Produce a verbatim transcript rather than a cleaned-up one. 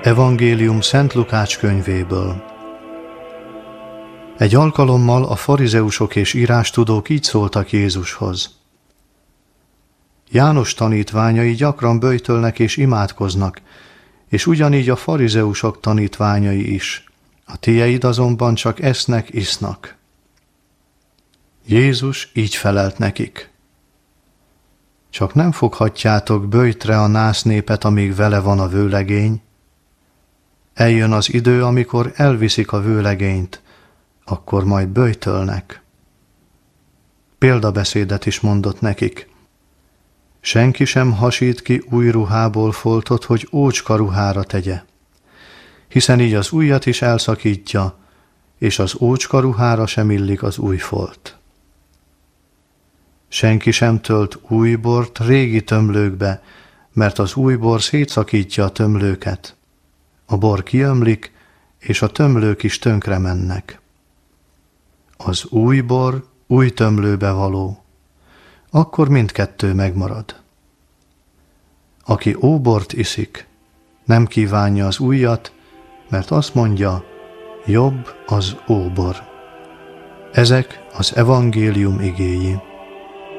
Evangélium Szent Lukács könyvéből. Egy alkalommal a farizeusok és írástudók így szóltak Jézushoz. János tanítványai gyakran böjtölnek és imádkoznak, és ugyanígy a farizeusok tanítványai is. A tieid azonban csak esznek, isznak. Jézus így felelt nekik. Csak nem foghatjátok böjtre a násznépet, amíg vele van a vőlegény. Eljön az idő, amikor elviszik a vőlegényt, akkor majd böjtölnek. Példabeszédet is mondott nekik. Senki sem hasít ki új ruhából foltot, hogy ócska ruhára tegye, hiszen így az újat is elszakítja, és az ócska ruhára sem illik az új folt. Senki sem tölt új bort régi tömlőkbe, mert az új bor szétszakítja a tömlőket. A bor kiömlik, és a tömlők is tönkre mennek. Az új bor új tömlőbe való, akkor mindkettő megmarad. Aki óbort iszik, nem kívánja az újat, mert azt mondja, jobb az óbor. Ezek az evangélium igéi.